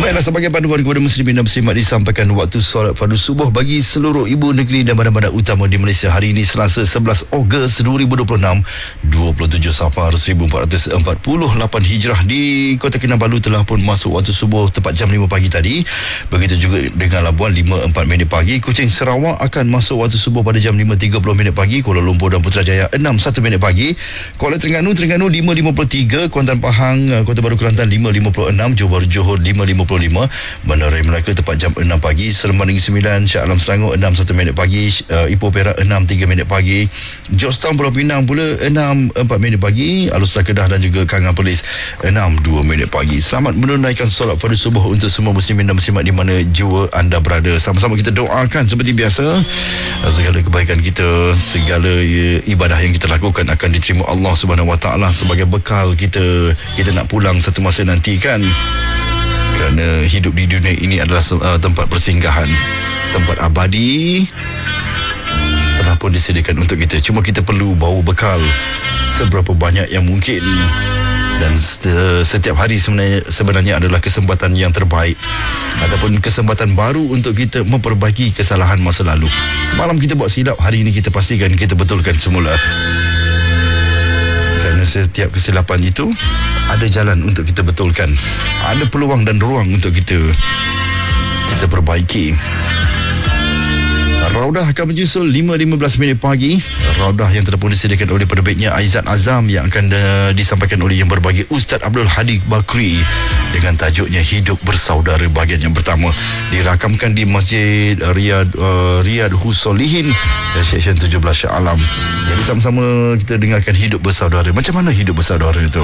Baiklah, sebagai panduan kepada muslimin dan muslimat disampaikan waktu solat fardu subuh bagi seluruh ibu negeri dan bandar-bandar utama di Malaysia hari ini Selasa 11 Ogos 2026, 27 Safar 1448 Hijrah. Di Kota Kinabalu telah pun masuk waktu subuh tepat jam 5 pagi tadi. Begitu juga dengan Labuan 5.4 minit pagi. Kuching Sarawak akan masuk waktu subuh pada jam 5.30 minit pagi. Kuala Lumpur dan Putrajaya 6.1 minit pagi. Kuala Terengganu 5.53. Kuantan Pahang, Kota Baru Kelantan 5.56. Johor Bahru Johor 5.55. Bandar Raya Melaka tepat jam 6 pagi. Seremban Negeri 9, Shah Alam Selangor 6.1 minit pagi. Ipoh Perak 6.3 minit pagi. Georgetown Pulau Pinang pula 6.4 minit pagi. Alustar Kedah dan juga Kangan Perlis 6.2 minit pagi. Selamat menunaikan solat fardu subuh untuk semua muslimin dan muslimat di mana jua anda berada. Sama-sama kita doakan seperti biasa segala kebaikan kita, segala ibadah yang kita lakukan akan diterima Allah Subhanahu Wa Taala sebagai bekal kita nak pulang satu masa nanti kan. Kerana hidup di dunia ini adalah tempat persinggahan, tempat abadi telah pun disediakan untuk kita. Cuma kita perlu bawa bekal seberapa banyak yang mungkin. Dan setiap hari sebenarnya adalah kesempatan yang terbaik ataupun kesempatan baru untuk kita memperbaiki kesalahan masa lalu. Semalam kita buat silap, hari ini kita pastikan kita betulkan semula. Kerana setiap kesilapan itu ada jalan untuk kita betulkan, ada peluang dan ruang untuk kita perbaiki. Raudah akan menyusul 5.15 minit pagi. Raudah yang telah pun disediakan oleh penerbitnya Aizat Azam yang akan disampaikan oleh yang berbahagia Ustaz Abdul Hadi Bakri dengan tajuknya Hidup Bersaudara bahagian yang pertama. Dirakamkan di Masjid Riyad Husolihin Seksyen 17 Shah Alam. Jadi sama-sama kita dengarkan Hidup Bersaudara. Macam mana hidup bersaudara itu?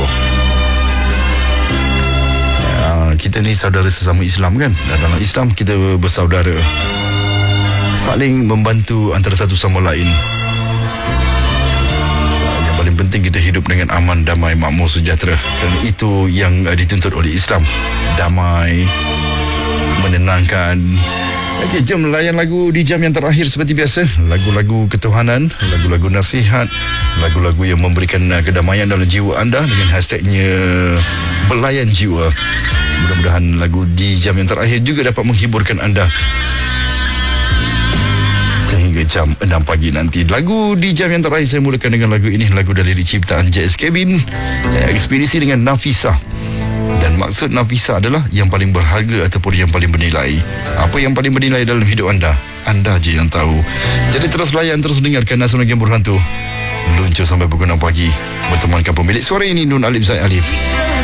Kita ni saudara sesama Islam kan, dan dalam Islam kita bersaudara, saling membantu antara satu sama lain. Yang paling penting kita hidup dengan aman, damai, makmur, sejahtera. Kerana itu yang dituntut oleh Islam. Damai, menenangkan. Okey, jom layan lagu di jam yang terakhir seperti biasa. Lagu-lagu ketuhanan, lagu-lagu nasihat, lagu-lagu yang memberikan kedamaian dalam jiwa anda dengan hashtagnya Belayan Jiwa. Mudah-mudahan lagu di jam yang terakhir juga dapat menghiburkan anda sehingga jam 6 pagi nanti. Lagu di jam yang terakhir saya mulakan dengan lagu ini, lagu dari ciptaan J.S. Kevin, Ekspedisi dengan Nafisa. Dan maksud Nafisa adalah yang paling berharga ataupun yang paling bernilai. Apa yang paling bernilai dalam hidup anda je yang tahu. Jadi terus layan, terus dengarkan Nasional Game Berhantu luncur sampai pukul 6 pagi bertemankan pemilik suara ini, Nun Alif Zaid Alif.